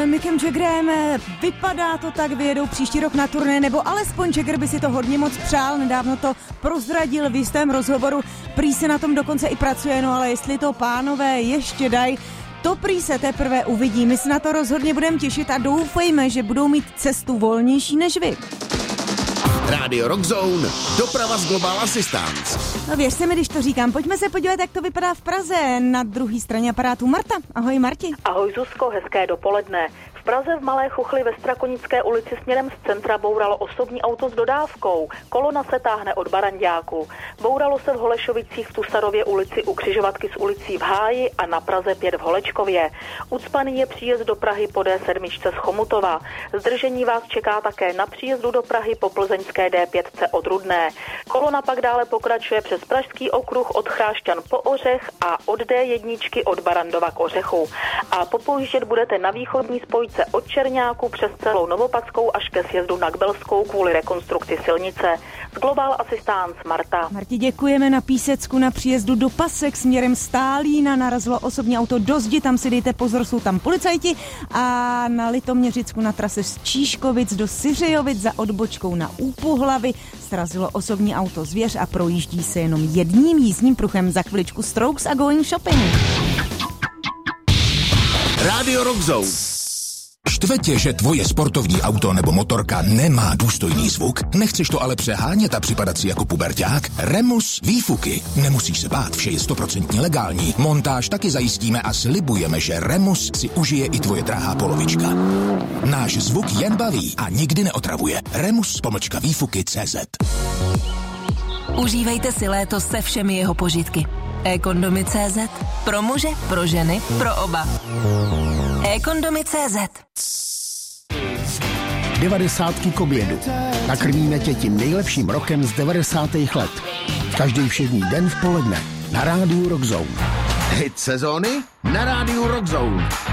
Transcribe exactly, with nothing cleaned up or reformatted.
Mickem Jaggerem, vypadá to tak, vyjedou příští rok na turné, nebo alespoň Jagger by si to hodně moc přál, nedávno to prozradil v jistém rozhovoru, prý se na tom dokonce i pracuje, no ale jestli to pánové ještě dají, to prý se teprve uvidí. My se na to rozhodně budeme těšit a doufejme, že budou mít cestu volnější než vy. Rádio Rock Zone, doprava z Global Assistance. No věřte mi, když to říkám. Pojďme se podívat, jak to vypadá v Praze. Na druhé straně aparátu Marta. Ahoj Marti. Ahoj Zuzko, hezké dopoledne. V Praze v Malé Chuchli ve Strakonické ulici směrem z centra bouralo osobní auto s dodávkou. Kolona se táhne od Baranďáku. Bouralo se v Holešovicích v Tusarově ulici u křižovatky s ulicí v Háji a na Praze pět v Holečkově. Ucpaný je příjezd do Prahy po D sedm z Chomutova. Zdržení vás čeká také na příjezdu do Prahy po plzeňské D pět od Rudné. Kolona pak dále pokračuje přes Pražský okruh od Chrášťan po Ořech a od D jedna od Barandova k Ořechu. A popouždět budete na východní spojce od Čerňáku přes celou Novopadskou až ke sjezdu na Kbelskou kvůli rekonstrukci silnice. Z Global Assistance Marta. Marti, děkujeme. Na Písecku na příjezdu do Pasek směrem Stálína narazilo osobní auto do zdi, tam si dejte pozor, jsou tam policajti, a na Litoměřicku na trase z Číškovic do Syřejovic za odbočkou na Úpohlavy srazilo osobní auto zvěř a projíždí se jenom jedním jízdním pruhem. Za chviličku Strokes a Going Shopping. Rádio Rock Zone. Štve tě, že tvoje sportovní auto nebo motorka nemá důstojný zvuk? Nechceš to ale přehánět a připadat si jako puberťák? Remus výfuky. Nemusíš se bát, vše je stoprocentně legální. Montáž taky zajistíme a slibujeme, že Remus si užije i tvoje drahá polovička. Náš zvuk jen baví a nikdy neotravuje. Remus pomlčka výfuky tečka cé zet. Užívejte si léto se všemi jeho požitky. e-kondomy tečka cé zet. Pro muže, pro ženy, pro oba. e-kondomy tečka cé zet. Devadesátky k obědu. Nakrmíme tě tím nejlepším rokem z devadesátých let. Každý všední den v poledne na rádiu Rock Zone. Hit sezóny na rádiu Rock Zone.